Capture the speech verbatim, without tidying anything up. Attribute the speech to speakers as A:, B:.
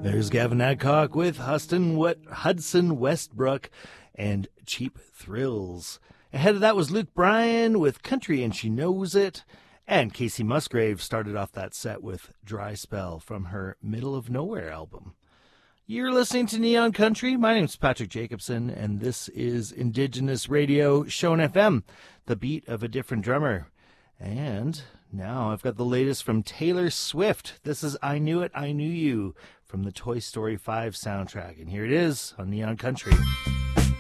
A: There's Gavin Adcock with Huston, what, Hudson Westbrook and Cheap Thrills. Ahead of that was Luke Bryan with Country and She Knows It. And Casey Musgrave started off that set with Dry Spell from her Middle of Nowhere album. You're listening to Neon Country. My name's Patrick Jacobson, and this is Indigenous Radio, Shown F M, the beat of a different drummer. And now I've got the latest from Taylor Swift. This is I Knew It, I Knew You from the Toy Story five soundtrack. And here it is on Neon Country.